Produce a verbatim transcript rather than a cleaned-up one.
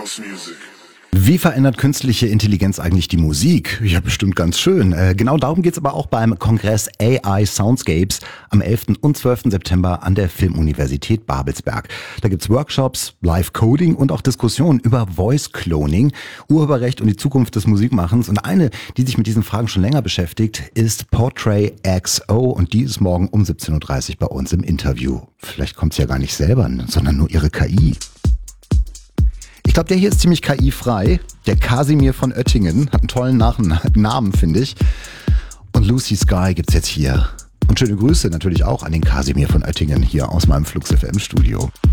Wie verändert künstliche Intelligenz eigentlich die Musik? Ja, bestimmt ganz schön. Äh, genau darum geht's aber auch beim Kongress A I Soundscapes am elften und zwölften September an der Filmuniversität Babelsberg. Da gibt's Workshops, Live-Coding und auch Diskussionen über Voice-Cloning, Urheberrecht und die Zukunft des Musikmachens. Und eine, die sich mit diesen Fragen schon länger beschäftigt, ist Portray X O und die ist morgen um siebzehn Uhr dreißig bei uns im Interview. Vielleicht kommt sie ja gar nicht selber, sondern nur ihre K I. Ich glaube, der hier ist ziemlich K I-frei. Der Kasimir von Oettingen hat einen tollen Nach- Namen, finde ich. Und Lucy Sky gibt's jetzt hier. Und schöne Grüße natürlich auch an den Kasimir von Oettingen hier aus meinem Flux F M Studio.